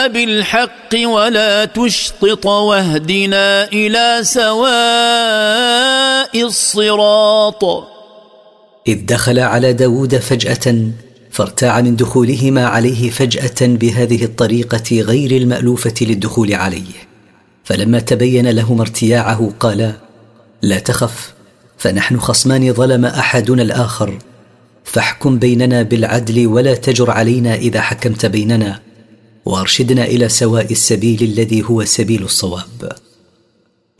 بالحق ولا تشطط واهدنا إلى سواء الصراط. إذ دخل على داود فجأة فارتاع من دخولهما عليه فجأة بهذه الطريقة غير المألوفة للدخول عليه، فلما تبين لهما ارتياعه قالا: لا تخف، فنحن خصمان ظلم أحدنا الآخر، فاحكم بيننا بالعدل ولا تجر علينا إذا حكمت بيننا، وارشدنا إلى سواء السبيل الذي هو سبيل الصواب.